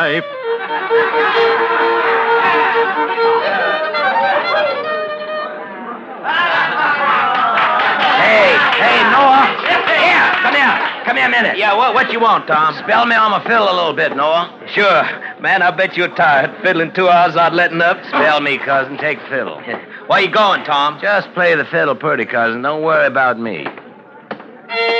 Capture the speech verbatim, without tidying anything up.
Hey, hey, Noah. Here, come here. Come here a minute. Yeah, what, what you want, Tom? Spell me on my fiddle a little bit, Noah. Sure. Man, I bet you're tired. Fiddling two hours without letting up. Spell me, cousin. Take fiddle. Where you going, Tom? Just play the fiddle pretty, cousin. Don't worry about me.